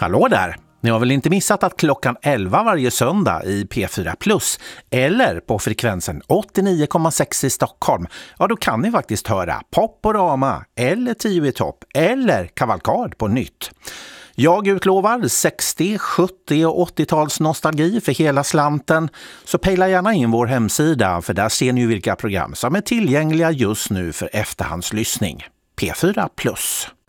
Hallå där! Ni har väl inte missat att klockan 11 varje söndag i P4 Plus eller på frekvensen 89,6 i Stockholm, ja då kan ni faktiskt höra Poporama eller 10 i topp eller Kavalkad på nytt. Jag utlovar 60, 70 och 80-tals nostalgi för hela slanten, så pejla gärna in vår hemsida för där ser ni vilka program som är tillgängliga just nu för efterhandslyssning. P4 Plus.